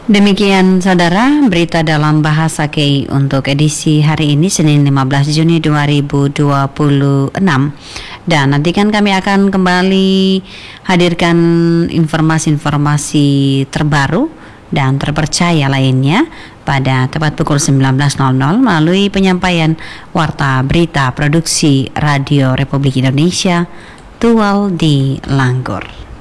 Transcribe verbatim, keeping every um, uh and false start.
Demikian saudara, berita dalam bahasa K I untuk edisi hari ini Senin lima belas Juni dua ribu dua puluh enam. Dan nantikan kami akan kembali hadirkan informasi-informasi terbaru dan terpercaya lainnya pada tepat pukul sembilan belas nol nol melalui penyampaian Warta Berita Produksi Radio Republik Indonesia Tual di Langgur.